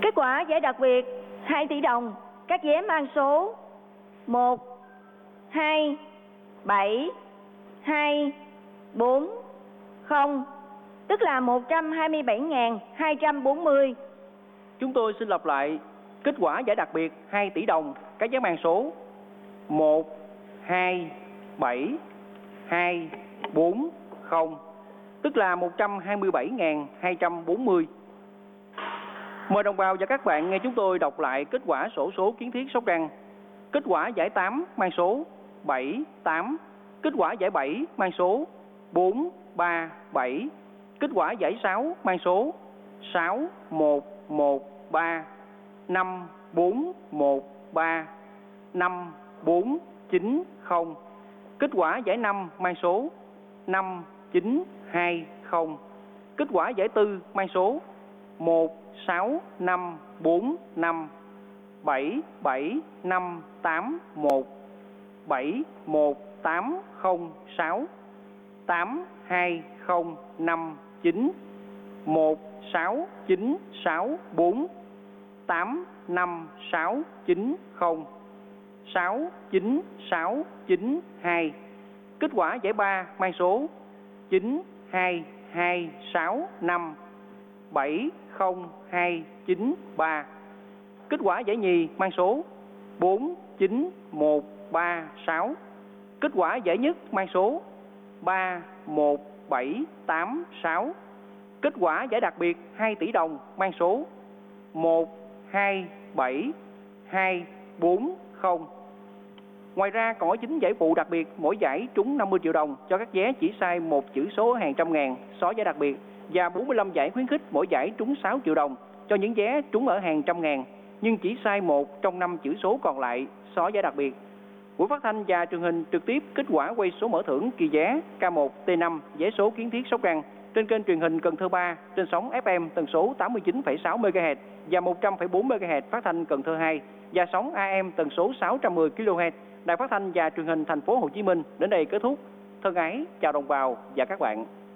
Kết quả giải đặc biệt 2 tỷ đồng, các vé mang số 1, 2, 7, 2, 4, 0, tức là 127.240. Chúng tôi xin lặp lại kết quả giải đặc biệt 2 tỷ đồng, các vé mang số 1, 2, 7, 2, 4, 0, tức là 127.240. Mời đồng bào và các bạn nghe chúng tôi đọc lại kết quả xổ số kiến thiết Sóc Trăng. Kết quả giải 8 mang số 78, kết quả giải 7 mang số 437, kết quả giải 6 mang số 6113, 5413, 5490. Kết quả giải 5 mang số 5920. Kết quả giải 4 mang số 16545, 77581, 71806, 82059, 16964, 85690, 69692. Kết quả giải 3 mang số 92265, 70293. Kết quả giải nhì mang số 49136. Kết quả giải nhất mang số 31786. Kết quả giải đặc biệt 2 tỷ đồng mang số 127240. Ngoài ra còn có 9 giải phụ đặc biệt, mỗi giải trúng 50 triệu đồng cho các vé chỉ sai một chữ số hàng trăm ngàn xó giải đặc biệt, và 45 giải khuyến khích, mỗi giải trúng 6 triệu đồng cho những vé trúng ở hàng trăm ngàn nhưng chỉ sai một trong 5 chữ số còn lại xó giải đặc biệt. Buổi phát thanh và truyền hình trực tiếp kết quả quay số mở thưởng kỳ vé K1 T5 vé số kiến thiết Sóc Trăng trên kênh truyền hình Cần Thơ 3 trên sóng FM tần số 89,6 MHz và 100,4 MHz phát thanh Cần Thơ 2 và sóng AM tần số 610 kHz Đài Phát thanh và Truyền hình Thành phố Hồ Chí Minh. Đến đây kết thúc. Thân ái chào đồng bào và các bạn.